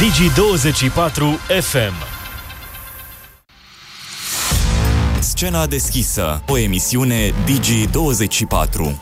Digi24 FM. Scena deschisă, o emisiune Digi24.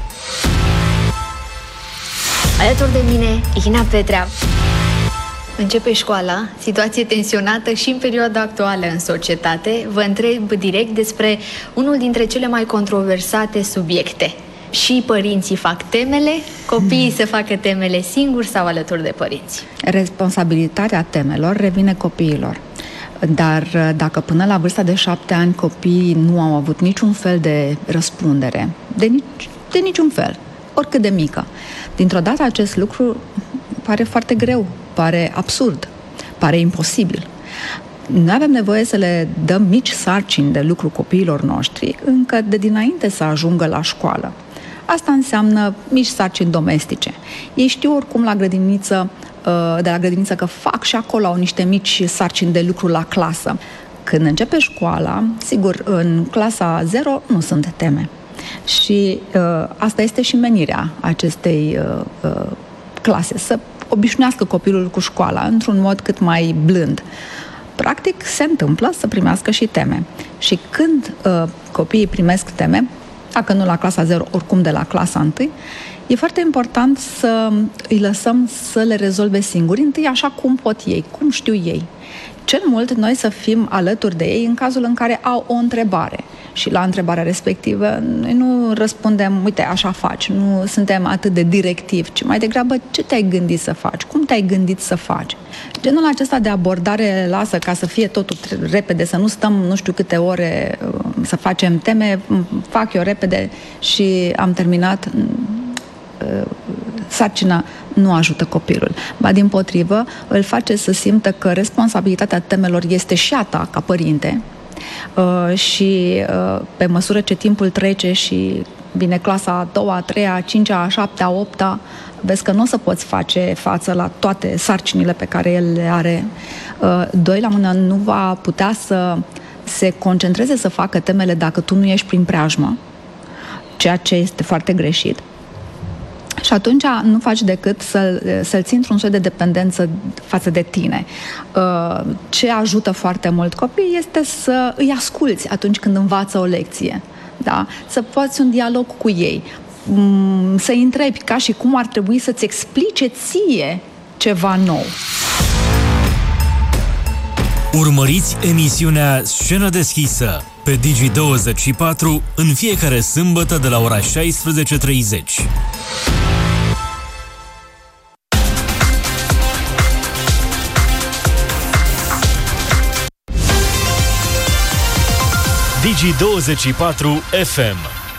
Alături de mine, Ina Petrea. Începe școala, situație tensionată și în perioada actuală în societate. Vă întreb direct despre unul dintre cele mai controversate subiecte. Și părinții fac temele, copiii se facă temele singuri sau alături de părinți? Responsabilitatea temelor revine copiilor. Dar dacă până la vârsta de 7 ani copiii nu au avut niciun fel de răspundere, de niciun fel, oricât de mică, dintr-o dată acest lucru pare foarte greu, pare absurd, pare imposibil. Noi avem nevoie să le dăm mici sarcini de lucru copiilor noștri încă de dinainte să ajungă la școală. Asta înseamnă mici sarcini domestice. Ei știu oricum de la grădiniță că fac și acolo au niște mici sarcini de lucru la clasă. Când începe școala, sigur, în clasa 0 nu sunt teme. Și asta este și menirea acestei clase, să obișnuiască copilul cu școala într-un mod cât mai blând. Practic, se întâmplă să primească și teme. Și când copiii primesc teme, dacă nu la clasa 0, oricum de la clasa 1, e foarte important să îi lăsăm să le rezolve singuri, întâi așa cum pot ei, cum știu ei. Cel mult noi să fim alături de ei în cazul în care au o întrebare. Și la întrebarea respectivă noi nu răspundem, uite, așa faci, nu suntem atât de directivi, ci mai degrabă ce te-ai gândit să faci, cum te-ai gândit să faci. Genul acesta de abordare lasă ca să fie totul repede, să nu stăm nu știu câte ore să facem teme, fac eu repede și am terminat. Sarcina nu ajută copilul, ba dimpotrivă îl face să simtă că responsabilitatea temelor este și a ta ca părinte și pe măsură ce timpul trece și vine clasa a 2-a, a 3-a, a 5-a, a 7-a, a 8-a, vezi că nu o să poți face față la toate sarcinile pe care el le are. Doi la mână, nu va putea să se concentreze să facă temele dacă tu nu ești prin preajmă, ceea ce este foarte greșit. Și atunci nu faci decât să-l ții într-un soi de dependență față de tine. Ce ajută foarte mult copiii este să îi asculți atunci când învață o lecție. Da? Să poți un dialog cu ei, să-i întrebi ca și cum ar trebui să-ți explice ție ceva nou. Urmăriți emisiunea Scenă deschisă pe Digi24 în fiecare sâmbătă de la ora 16:30. Digi24 FM.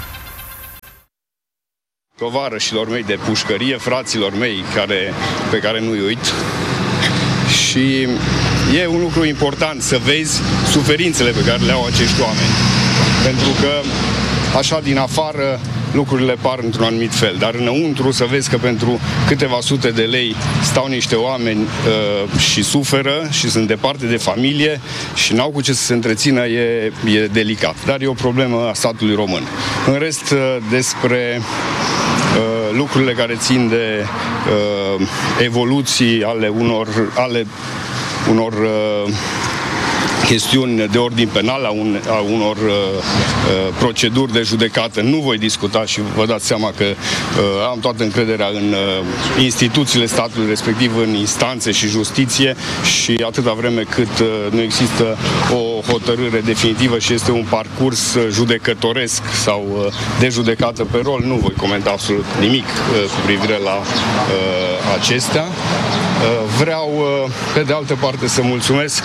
Tovarășilor mei de pușcărie, fraților mei pe care nu-i uit. Și e un lucru important să vezi suferințele pe care le au acești oameni. Pentru că așa din afară lucrurile par într-un anumit fel, dar înăuntru să vezi că pentru câteva sute de lei stau niște oameni și suferă și sunt departe de familie și n-au cu ce să se întrețină, e delicat. Dar e o problemă a statului român. În rest, despre lucrurile care țin de evoluții ale unor chestiuni de ordin penal, a unor proceduri de judecată. Nu voi discuta și vă dați seama că am toată încrederea în instituțiile statului, respectiv în instanțe și justiție, și atâta vreme cât nu există o hotărâre definitivă și este un parcurs judecătoresc sau de judecată pe rol, nu voi comenta absolut nimic cu privire la acestea. Vreau, pe de altă parte, să mulțumesc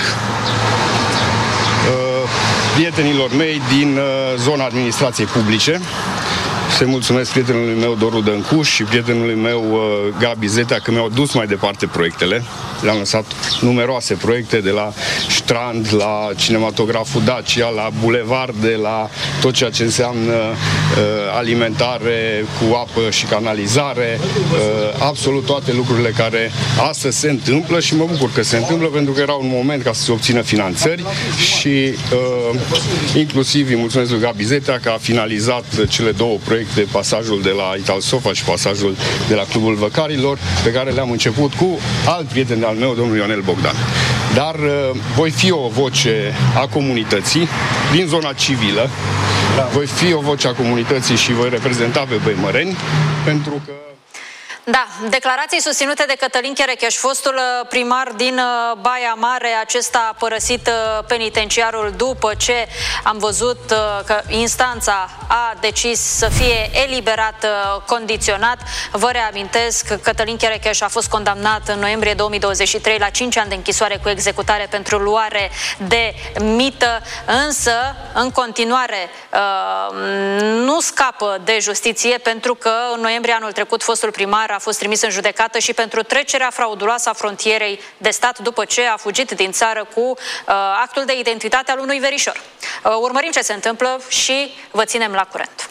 prietenilor mei din zona administrației publice. Să-i mulțumesc prietenului meu Doru Dăncuș și prietenului meu Gabi Zetea că mi-au dus mai departe proiectele. Le-am lăsat numeroase proiecte, de la Strand, la cinematograful Dacia, la bulevarde, la tot ceea ce înseamnă alimentare cu apă și canalizare, absolut toate lucrurile care astăzi se întâmplă și mă bucur că se întâmplă pentru că era un moment ca să se obțină finanțări și inclusiv îi mulțumesc lui Gabi Zetea că a finalizat cele două proiecte proiecte, pasajul de la Italsofa și pasajul de la Clubul Văcarilor, pe care le-am început cu alt prieten al meu, domnul Ionel Bogdan. Dar voi fi o voce a comunității din zona civilă, voi fi o voce a comunității și voi reprezenta pe băimăreni, pentru că... Da, declarații susținute de Cătălin Cherecheș, fostul primar din Baia Mare. Acesta a părăsit penitenciarul după ce am văzut că instanța a decis să fie eliberat condiționat. Vă reamintesc că Cătălin Cherecheș a fost condamnat în noiembrie 2023 la 5 ani de închisoare cu executare pentru luare de mită, însă în continuare nu scapă de justiție, pentru că în noiembrie anul trecut fostul primar a fost trimis în judecată și pentru trecerea frauduloasă a frontierei de stat după ce a fugit din țară cu actul de identitate al unui verișor. Urmărim ce se întâmplă și vă ținem la curent.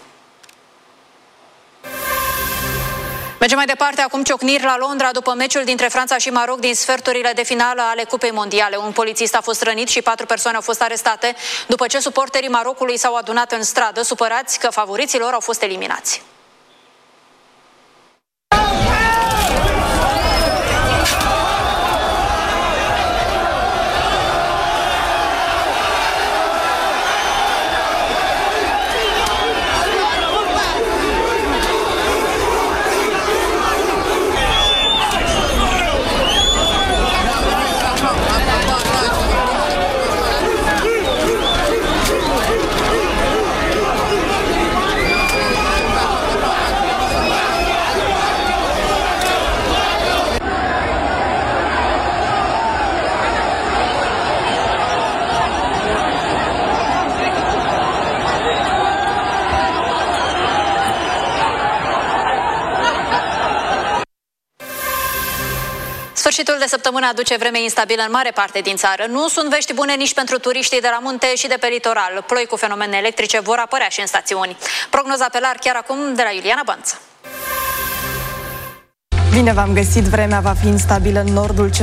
Mergem mai departe, acum ciocniri la Londra după meciul dintre Franța și Maroc din sferturile de finală ale Cupei Mondiale. Un polițist a fost rănit și 4 persoane au fost arestate după ce suporterii Marocului s-au adunat în stradă, supărați că favoriții lor au fost eliminați. Sfârșitul de săptămână aduce vreme instabilă în mare parte din țară. Nu sunt vești bune nici pentru turiștii de la munte și de pe litoral. Ploi cu fenomene electrice vor apărea și în stațiuni. Prognoza pe larg chiar acum de la Iuliana Banță. Bine v-am găsit, vremea va fi instabilă în nordul